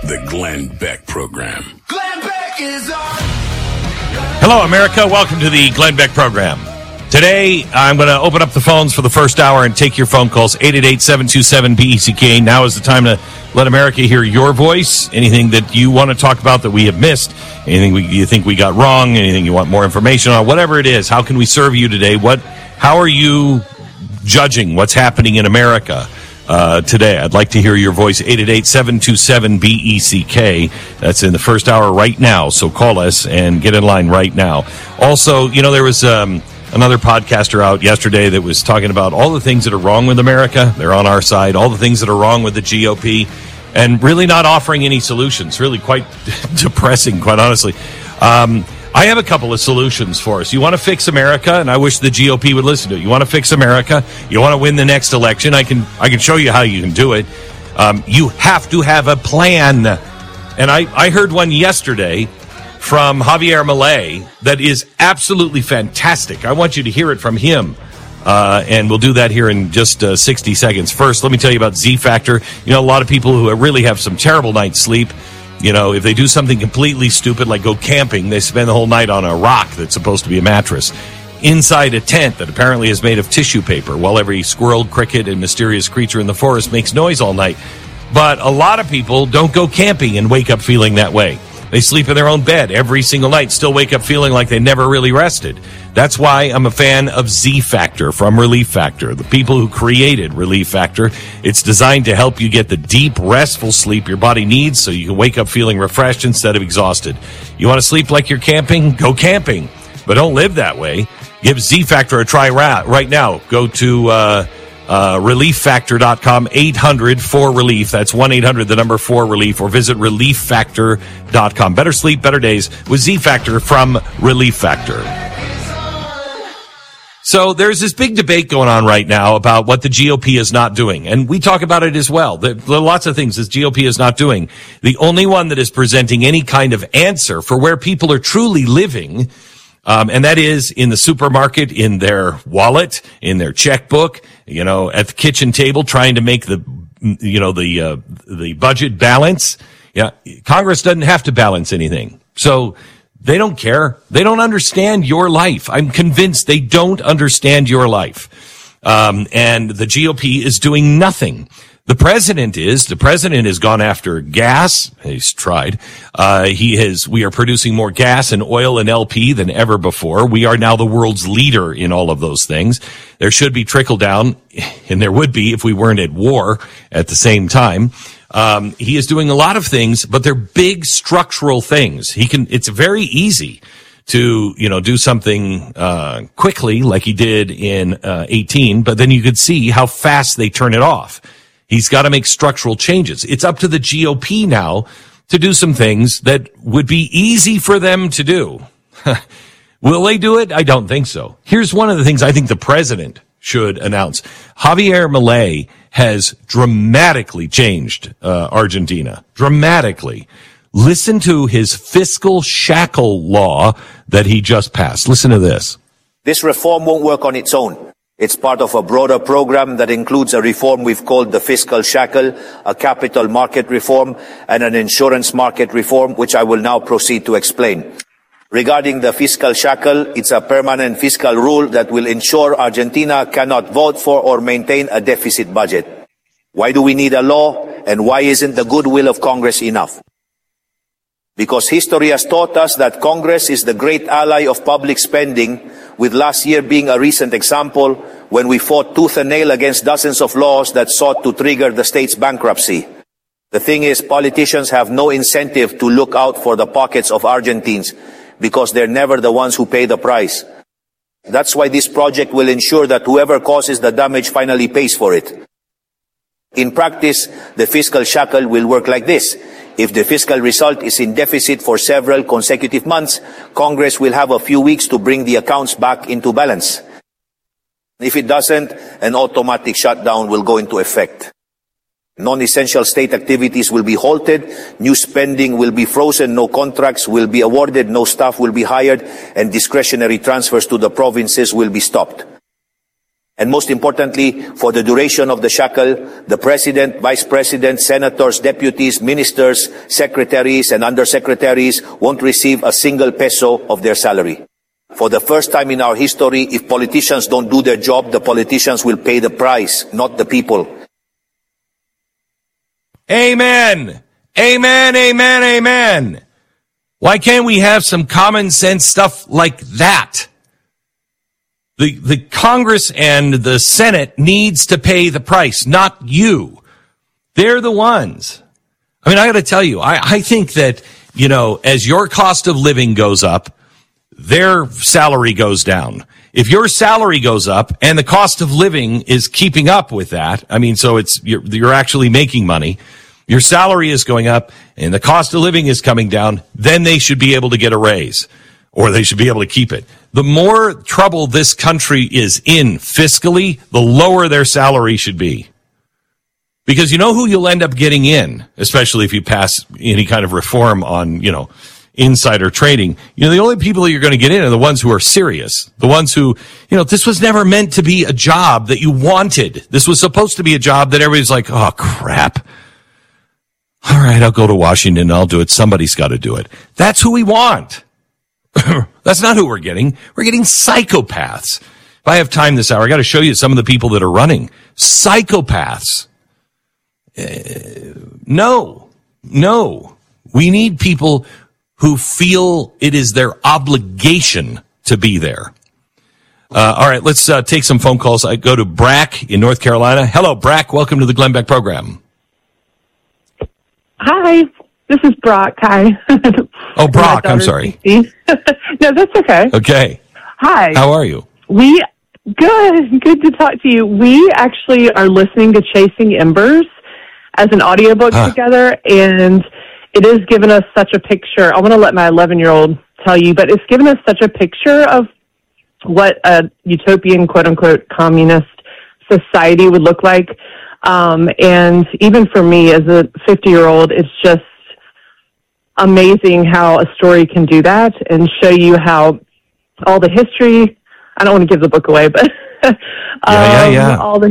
The Glenn Beck Program. Glenn Beck is on. Hello, America. Welcome to the Glenn Beck Program. Today, I'm going to open up the phones for the first hour and take your phone calls, 888-727-BECK. Now is the time to let America hear your voice. Anything that you want to talk about that we have missed, anything you think we got wrong, anything you want more information on, whatever it is, how can we serve you today? How are you judging what's happening in America today? I'd like to hear your voice, 888-727-BECK. That's in the first hour right now, so call us and get in line right now. Also, there was another podcaster out yesterday that was talking about all the things that are wrong with America. They're on our side. All the things that are wrong with the GOP, and really not offering any solutions. Really quite depressing, quite honestly. I have a couple of solutions for us. You want to fix America, and I wish the GOP would listen to it. You want to fix America? You want to win the next election? I can show you how you can do it. You have to have a plan. And I heard one yesterday from Javier Milei that is absolutely fantastic. I want you to hear it from him. And we'll do that here in just 60 seconds. First, let me tell you about Z-Factor. A lot of people who really have some terrible night's sleep. If they do something completely stupid, like go camping, they spend the whole night on a rock that's supposed to be a mattress, inside a tent that apparently is made of tissue paper, while every squirrel, cricket, and mysterious creature in the forest makes noise all night. But a lot of people don't go camping and wake up feeling that way. They sleep in their own bed every single night, still wake up feeling like they never really rested. That's why I'm a fan of Z-Factor from Relief Factor, the people who created Relief Factor. It's designed to help you get the deep, restful sleep your body needs so you can wake up feeling refreshed instead of exhausted. You want to sleep like you're camping? Go camping. But don't live that way. Give Z-Factor a try right now. Go to ReliefFactor.com, 800-4RELIEF. That's 1-800-4RELIEF, or visit ReliefFactor.com. Better sleep, better days with Z-Factor from Relief Factor. So there's this big debate going on right now about what the GOP is not doing. And we talk about it as well. There are lots of things this GOP is not doing. The only one that is presenting any kind of answer for where people are truly living, and that is in the supermarket, in their wallet, in their checkbook, at the kitchen table, trying to make the budget balance. Yeah, Congress doesn't have to balance anything. So they don't care. They don't understand your life. I'm convinced they don't understand your life. And the GOP is doing nothing. The president has gone after gas. He's tried. We are producing more gas and oil and LP than ever before. We are now the world's leader in all of those things. There should be trickle down, and there would be if we weren't at war at the same time. He is doing a lot of things, but they're big structural things. It's very easy to, do something, quickly like he did in, 18, but then you could see how fast they turn it off. He's got to make structural changes. It's up to the GOP now to do some things that would be easy for them to do. Will they do it? I don't think so. Here's one of the things I think the president should announce. Javier Milei has dramatically changed Argentina. Dramatically. Listen to his fiscal shackle law that he just passed. Listen to this. This reform won't work on its own. It's part of a broader program that includes a reform we've called the fiscal shackle, a capital market reform, and an insurance market reform, which I will now proceed to explain. Regarding the fiscal shackle, it's a permanent fiscal rule that will ensure Argentina cannot vote for or maintain a deficit budget. Why do we need a law, and why isn't the goodwill of Congress enough? Because history has taught us that Congress is the great ally of public spending, with last year being a recent example when we fought tooth and nail against dozens of laws that sought to trigger the state's bankruptcy. The thing is, politicians have no incentive to look out for the pockets of Argentines because they're never the ones who pay the price. That's why this project will ensure that whoever causes the damage finally pays for it. In practice, the fiscal shackle will work like this. If the fiscal result is in deficit for several consecutive months, Congress will have a few weeks to bring the accounts back into balance. If it doesn't, an automatic shutdown will go into effect. Non-essential state activities will be halted, new spending will be frozen, no contracts will be awarded, no staff will be hired, and discretionary transfers to the provinces will be stopped. And most importantly, for the duration of the shackle, the president, vice president, senators, deputies, ministers, secretaries, and undersecretaries won't receive a single peso of their salary. For the first time in our history, if politicians don't do their job, the politicians will pay the price, not the people. Amen. Amen, amen, amen. Why can't we have some common sense stuff like that? The Congress and the Senate needs to pay the price, not you. They're the ones. I mean, I got to tell you, I think that, as your cost of living goes up, their salary goes down. If your salary goes up and the cost of living is keeping up with that, I mean, so you're actually making money, your salary is going up and the cost of living is coming down, then they should be able to get a raise, or they should be able to keep it. The more trouble this country is in fiscally, the lower their salary should be. Because you know who you'll end up getting in, especially if you pass any kind of reform on, insider trading. The only people that you're going to get in are the ones who are serious. The ones who, this was never meant to be a job that you wanted. This was supposed to be a job that everybody's like, oh, crap. All right, I'll go to Washington. I'll do it. Somebody's got to do it. That's who we want. That's not who we're getting. We're getting psychopaths. If I have time this hour, I got to show you some of the people that are running. Psychopaths. No. We need people who feel it is their obligation to be there. All right, let's take some phone calls. I go to Brack in North Carolina. Hello, Brack. Welcome to the Glenn Beck program. Hi, this is Brock. Hi. Oh, Brock, I'm sorry. No, that's okay. Okay. Hi. How are you? Good to talk to you. We actually are listening to Chasing Embers as an audiobook together, and it has given us such a picture. I want to let my 11-year-old tell you, but it's given us such a picture of what a utopian, quote-unquote, communist society would look like. And even for me as a 50-year-old, it's just amazing how a story can do that and show you how all the history, I don't want to give the book away, but all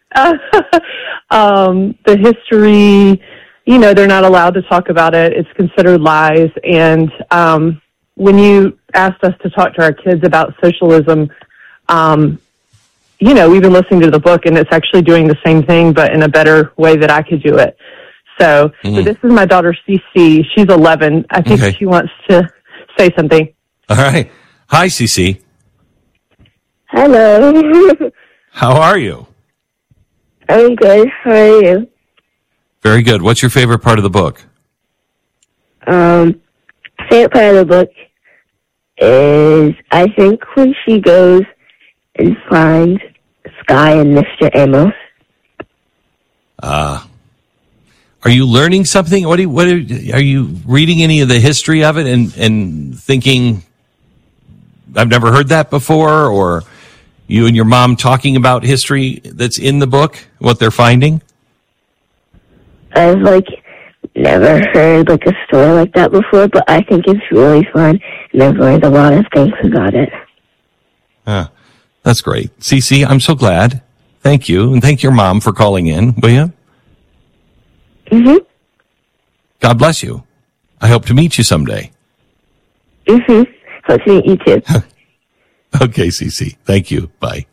the history, they're not allowed to talk about it. It's considered lies. And when you asked us to talk to our kids about socialism, we've been listening to the book, and it's actually doing the same thing, but in a better way that I could do it. So this is my daughter, Cece. She's 11. I think she wants to say something. All right. Hi, Cece. Hello. How are you? I'm good. How are you? Very good. What's your favorite part of the book? Favorite part of the book is, I think, when she goes and finds Sky and Mr. Amos. Are you learning something? Are you reading any of the history of it and thinking, I've never heard that before? Or you and your mom talking about history that's in the book, what they're finding? I've, never heard, a story like that before, but I think it's really fun, and I've learned a lot of things about it. That's great. Cece, I'm so glad. Thank you. And thank your mom for calling in, will you? Mm-hmm. God bless you. I hope to meet you someday. Mm-hmm. Hope to meet you too. Okay, Cece. Thank you. Bye.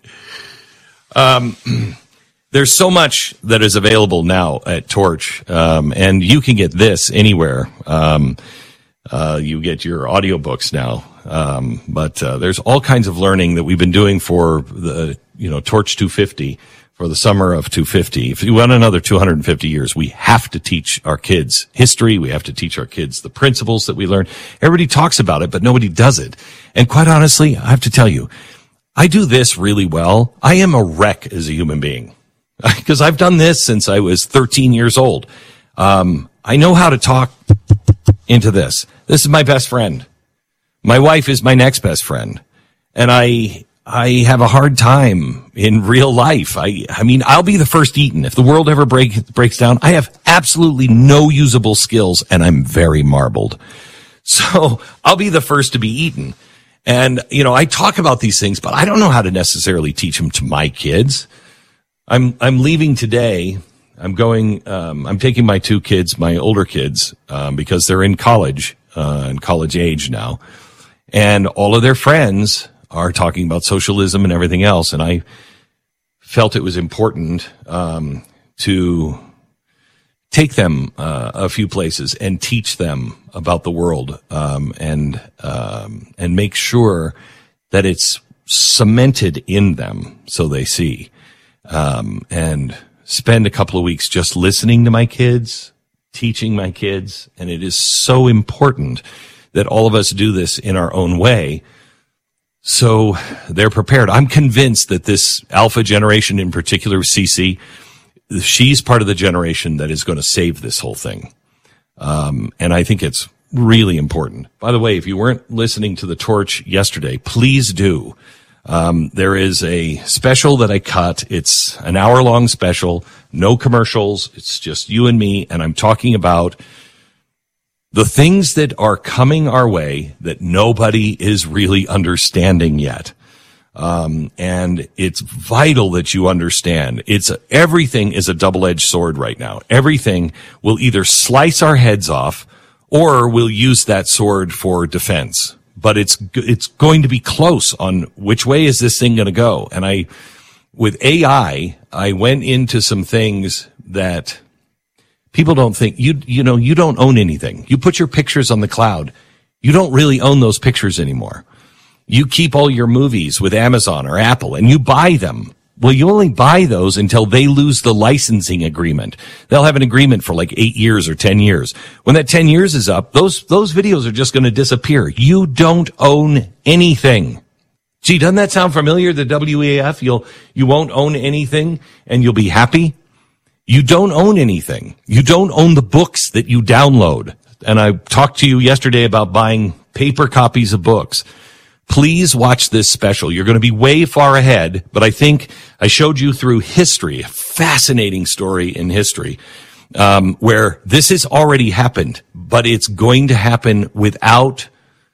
There's so much that is available now at Torch, and you can get this anywhere. You get your audiobooks now. But there's all kinds of learning that we've been doing for the, Torch 250, for the summer of 250. If you want another 250 years, we have to teach our kids history. We have to teach our kids the principles that we learn. Everybody talks about it, but nobody does it. And quite honestly, I have to tell you, I do this really well. I am a wreck as a human being because I've done this since I was 13 years old. I know how to talk into this. This is my best friend. My wife is my next best friend. And I have a hard time in real life. I mean, I'll be the first eaten. If the world ever breaks down, I have absolutely no usable skills, and I'm very marbled. So I'll be the first to be eaten. And, you know, I talk about these things, but I don't know how to necessarily teach them to my kids. I'm leaving today. I'm taking my two kids, my older kids, because they're in college, and college age now. And all of their friends are talking about socialism and everything else. And I felt it was important, to take them a few places and teach them about the world, and make sure that it's cemented in them so they see, and spend a couple of weeks just listening to my kids, teaching my kids. And it is so important that all of us do this in our own way so they're prepared. I'm convinced that this alpha generation, in particular CC, she's part of the generation that is going to save this whole thing. And I think it's really important. By the way, if you weren't listening to The Torch yesterday, please do. There is a special that I cut. It's an hour-long special, no commercials. It's just you and me, and I'm talking about the things that are coming our way that nobody is really understanding yet. And it's vital that you understand. Everything is a double-edged sword right now. Everything will either slice our heads off or we'll use that sword for defense. But it's going to be close on which way is this thing going to go. And with AI, I went into some things that people don't think. You know, you don't own anything. You put your pictures on the cloud. You don't really own those pictures anymore. You keep all your movies with Amazon or Apple and you buy them. Well, you only buy those until they lose the licensing agreement. They'll have an agreement for like 8 years or 10 years. When that 10 years is up, those videos are just going to disappear. You don't own anything. Gee, doesn't that sound familiar? The WEAF, you won't own anything and you'll be happy. You don't own anything. You don't own the books that you download. And I talked to you yesterday about buying paper copies of books. Please watch this special. You're going to be way far ahead, but I think I showed you through history, a fascinating story in history, where this has already happened, but it's going to happen without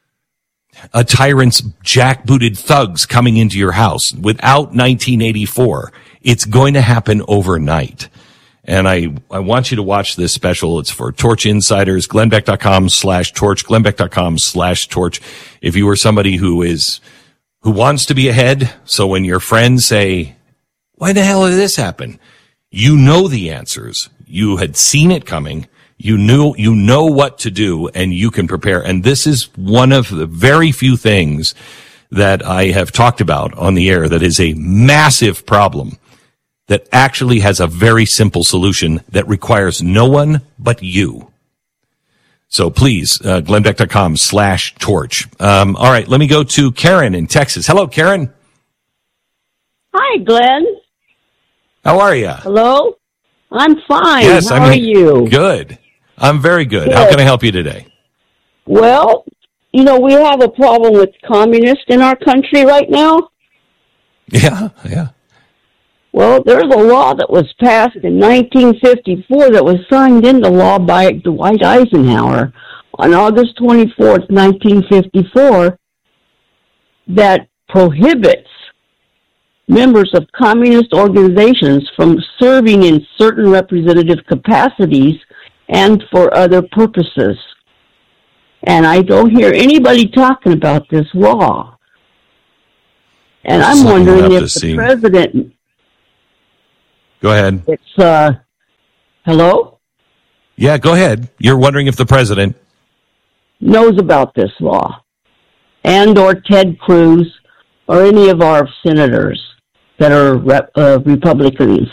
a tyrant's jackbooted thugs coming into your house, without 1984. It's going to happen overnight. And I want you to watch this special. It's for Torch Insiders, glennbeck.com/torch, glennbeck.com/torch. If you are somebody who wants to be ahead, so when your friends say, why the hell did this happen? You know the answers. You had seen it coming. You know what to do, and you can prepare. And this is one of the very few things that I have talked about on the air that is a massive problem that actually has a very simple solution that requires no one but you. So please, glennbeck.com/torch. All right, let me go to Karen in Texas. Hello, Karen. Hi, Glenn. How are you? Hello. I'm fine. Yes, How are you? Good. I'm very good. How can I help you today? Well, you know, we have a problem with communists in our country right now. Yeah. Well, there's a law that was passed in 1954 that was signed into law by Dwight Eisenhower on August 24th, 1954, that prohibits members of communist organizations from serving in certain representative capacities and for other purposes. And I don't hear anybody talking about this law. And I'm wondering if the president... Go ahead. It's, hello? Yeah, go ahead. You're wondering if the president knows about this law, and or Ted Cruz, or any of our senators that are Republicans.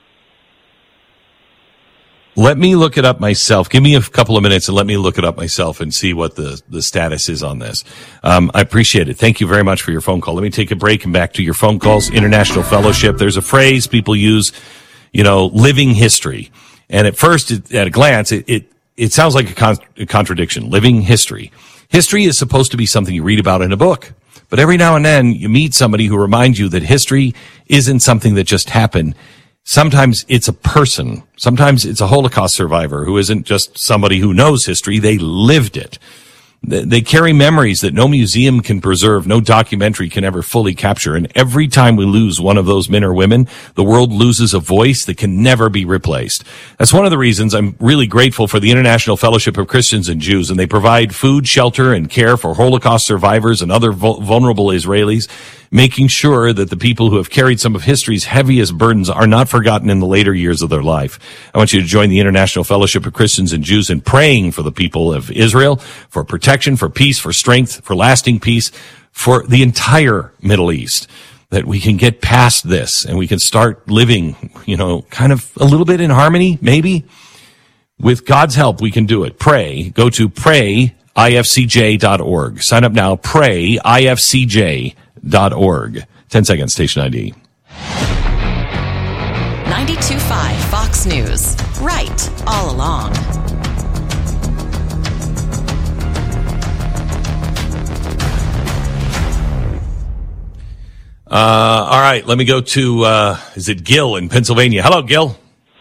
Let me look it up myself. Give me a couple of minutes and let me look it up myself and see what the status is on this. I appreciate it. Thank you very much for your phone call. Let me take a break and back to your phone calls. International Fellowship. There's a phrase people use, living history. And at first, at a glance, it sounds like a contradiction. Living history. History is supposed to be something you read about in a book. But every now and then you meet somebody who reminds you that history isn't something that just happened. Sometimes it's a person. Sometimes it's a Holocaust survivor who isn't just somebody who knows history. They lived it. They carry memories that no museum can preserve, no documentary can ever fully capture. And every time we lose one of those men or women, the world loses a voice that can never be replaced. That's one of the reasons I'm really grateful for the International Fellowship of Christians and Jews, and they provide food, shelter, and care for Holocaust survivors and other vulnerable Israelis, making sure that the people who have carried some of history's heaviest burdens are not forgotten in the later years of their life. I want you to join the International Fellowship of Christians and Jews in praying for the people of Israel, for protection, for peace, for strength, for lasting peace, for the entire Middle East, that we can get past this and we can start living, kind of a little bit in harmony, maybe. With God's help, we can do it. Pray. Go to prayifcj.org. Sign up now, prayifcj.org. 10 seconds, station ID. 92.5 Fox News. Right all along. All right, let me go to, is it Gil in Pennsylvania? Hello, Gil.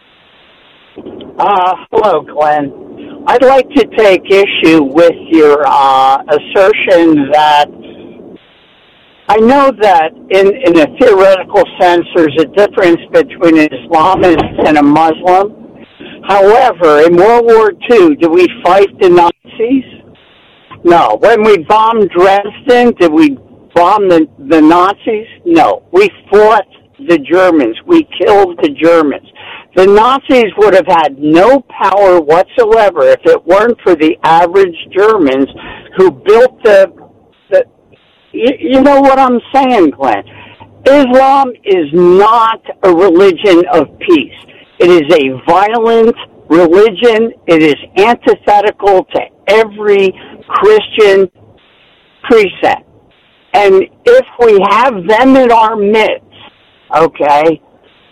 Hello, Glenn. I'd like to take issue with your assertion that I know that in a theoretical sense there's a difference between an Islamist and a Muslim. However, in World War II, did we fight the Nazis? No. When we bombed Dresden, did we bomb the Nazis? No. We fought the Germans. We killed the Germans. The Nazis would have had no power whatsoever if it weren't for the average Germans who built the you know what I'm saying, Glenn? Islam is not a religion of peace. It is a violent religion. It is antithetical to every Christian precept. And if we have them in our midst, okay,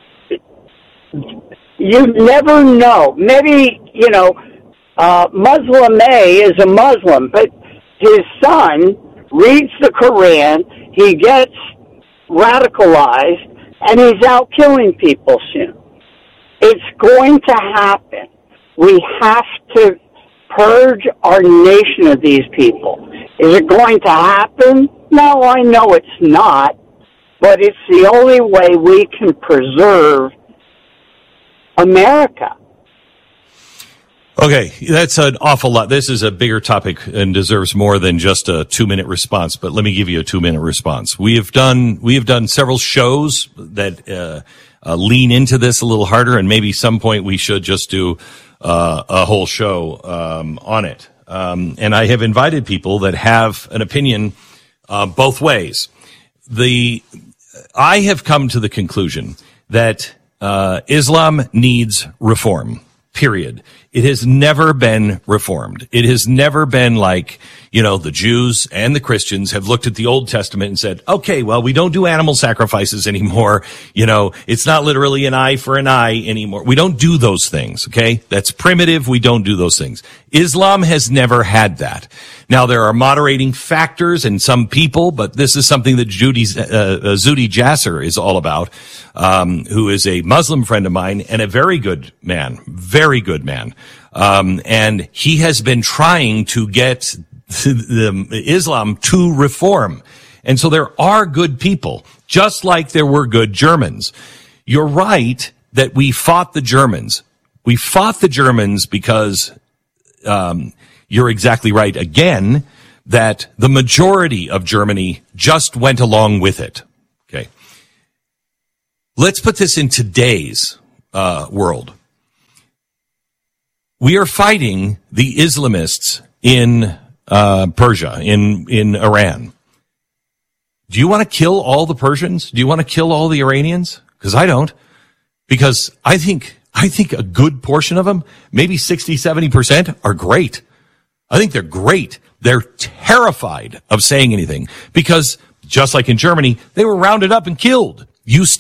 you never know. Maybe, Muslim A is a Muslim, but his son reads the Quran, he gets radicalized, and he's out killing people soon. It's going to happen. We have to purge our nation of these people. Is it going to happen? No, I know it's not, but it's the only way we can preserve America. Okay, that's an awful lot. This is a bigger topic and deserves more than just a 2-minute response, but let me give you a 2-minute response. We have done several shows that lean into this a little harder, and maybe some point we should just do a whole show on it. And I have invited people that have an opinion both ways. I have come to the conclusion that Islam needs reform. Period. It has never been reformed. It has never been like, the Jews and the Christians have looked at the Old Testament and said, okay, well, we don't do animal sacrifices anymore. It's not literally an eye for an eye anymore. We don't do those things. Okay. That's primitive. We don't do those things. Islam has never had that. Now, there are moderating factors in some people, but this is something that Zuhdi Jasser is all about, who is a Muslim friend of mine and a very good man. And he has been trying to get Islam to reform. And so there are good people, just like there were good Germans. You're right that we fought the Germans. We fought the Germans because, you're exactly right again, that the majority of Germany just went along with it. Okay. Let's put this in today's world. We are fighting the Islamists in Persia, in Iran. Do you want to kill all the Persians? Do you want to kill all the Iranians? Because I don't. Because I think a good portion of them, maybe 60, 70%, are great. I think they're great. They're terrified of saying anything because, just like in Germany, they were rounded up and killed. You